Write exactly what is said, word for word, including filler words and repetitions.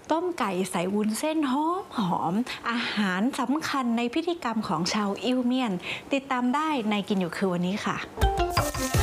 ต้มไก่ใส่วุ้นเส้นหอมหอมอาหารสำคัญในพิธีกรรมของชาวอิวเมียนติดตามได้ในกินอยู่คือวันนี้ค่ะ